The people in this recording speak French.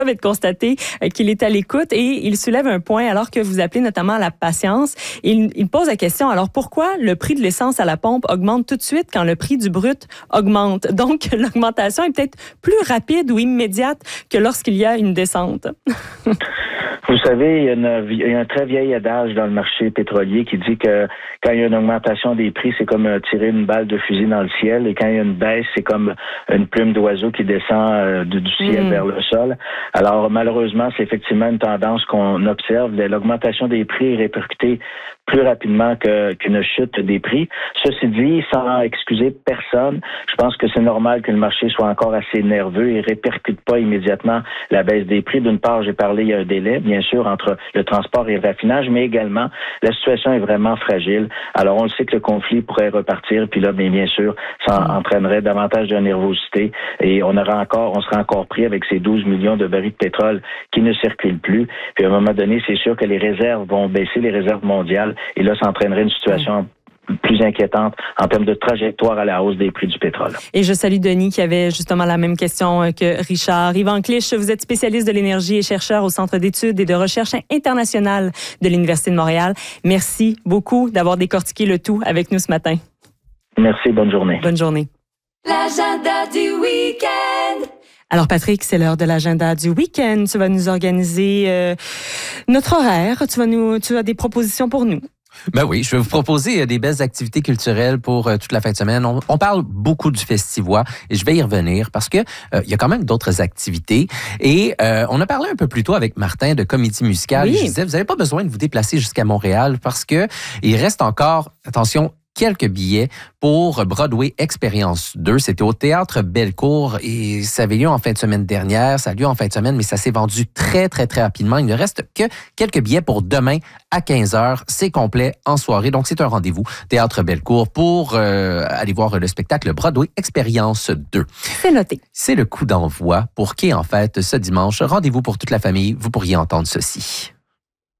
de constater qu'il est à l'écoute et il soulève un point alors que vous appelez notamment à la patience. Il pose la question, alors pourquoi le prix de l'essence à la pompe augmente tout de suite quand le prix du brut augmente? Donc, l'augmentation est peut-être plus rapide ou immédiate que lorsqu'il y a une descente. Vous savez, il y a un très vieil adage dans le marché pétrolier qui dit que quand il y a une augmentation des prix, c'est comme tirer une balle de fusil dans le ciel, et quand il y a une baisse, c'est comme une plume d'oiseau qui descend du ciel vers le sol. Alors, malheureusement, c'est effectivement une tendance qu'on observe. L'augmentation des prix est répercutée plus rapidement qu'une chute des prix. Ceci dit, sans excuser personne, je pense que c'est normal que le marché soit encore assez nerveux et répercute pas immédiatement la baisse des prix. D'une part, j'ai parlé, il y a un délai, bien sûr, entre le transport et le raffinage, mais également, la situation est vraiment fragile. Alors, on le sait que le conflit pourrait repartir, puis là, bien sûr, ça entraînerait davantage de nervosité et on serait encore pris avec ces 12 millions de barils de pétrole qui ne circulent plus. Puis à un moment donné, c'est sûr que les réserves vont baisser, les réserves mondiales, et là, ça entraînerait une situation plus inquiétante en termes de trajectoire à la hausse des prix du pétrole. Et je salue Denis qui avait justement la même question que Richard. Yvan Clich, vous êtes spécialiste de l'énergie et chercheur au Centre d'études et de recherche internationale de l'Université de Montréal. Merci beaucoup d'avoir décortiqué le tout avec nous ce matin. Merci, bonne journée. Bonne journée. L'agenda du week-end. Alors Patrick, c'est l'heure de l'agenda du week-end. Tu vas nous organiser notre horaire. Tu as des propositions pour nous. Ben oui, je vais vous proposer des belles activités culturelles pour toute la fin de semaine. On parle beaucoup du Festivois et je vais y revenir parce que il y a quand même d'autres activités. Et on a parlé un peu plus tôt avec Martin de comédie musicale. Oui. Je disais, vous n'avez pas besoin de vous déplacer jusqu'à Montréal parce que il reste encore, attention, quelques billets pour Broadway Expérience 2. C'était au Théâtre Bellecour et ça avait lieu en fin de semaine dernière. Ça a lieu en fin de semaine, mais ça s'est vendu très, très, très rapidement. Il ne reste que quelques billets pour demain à 15h. C'est complet en soirée. Donc, c'est un rendez-vous Théâtre Bellecour pour aller voir le spectacle Broadway Expérience 2. C'est noté. C'est le coup d'envoi pour Quai en fête ce dimanche. Rendez-vous pour toute la famille. Vous pourriez entendre ceci.